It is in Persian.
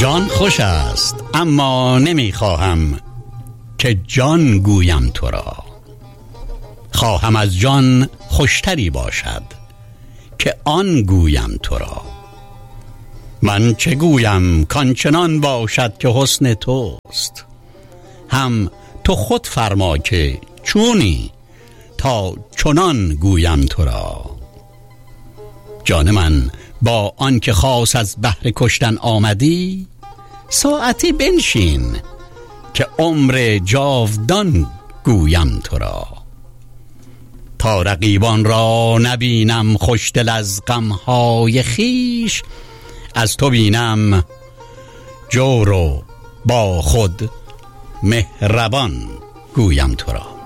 جان خوش است اما نمیخواهم که جان گویم تو را. خواهم از جان خوشتری باشد که آن گویم تو را. من چه گویم کانچنان باشد که حسن توست، هم تو خود فرما که چونی تا چنان گویم تو را. جان من با آن که خاص از بهر کشتن آمدی، ساعتی بنشین که عمر جاودان گویم تو را. تا رقیبان را نبینم خوشدل از غمهای خیش، از تو بینم جور و با خود مهربان گویم تو را.